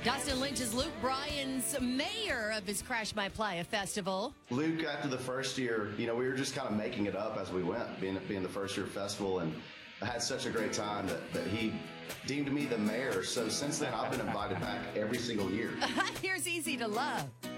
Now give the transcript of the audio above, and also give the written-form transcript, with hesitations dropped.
Dustin Lynch is Luke Bryan's mayor of his Crash My Playa festival. Luke, after the first year, we were just kind of making it up as we went, being the first year festival, and I had such a great time that he deemed me the mayor. So since then, I've been invited back every single year. Here's Easy to Love.